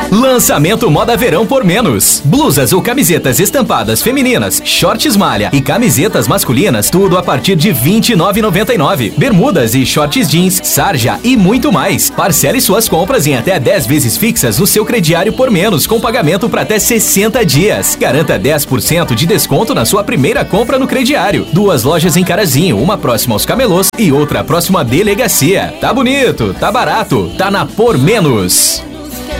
Lançamento Moda Verão por menos. Blusas ou camisetas estampadas femininas, shorts malha e camisetas masculinas, tudo a partir de R$ 29,99. Bermudas e shorts jeans, sarja e muito mais. Parcele suas compras em até 10 vezes fixas no seu crediário por menos, com pagamento para até 60 dias. Garanta 10% de desconto na sua primeira compra no crediário. 2 lojas em Carazinho, uma próxima aos Camelôs e outra próxima à delegacia. Tá bonito, tá barato, tá na Por Menos.